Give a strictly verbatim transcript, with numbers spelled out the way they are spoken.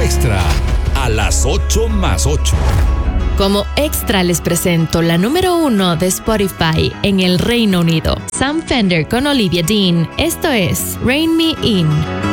extra a las ocho más ocho. Como extra les presento la número uno de Spotify en el Reino Unido, Sam Fender con Olivia Dean. Esto es Rein Me In.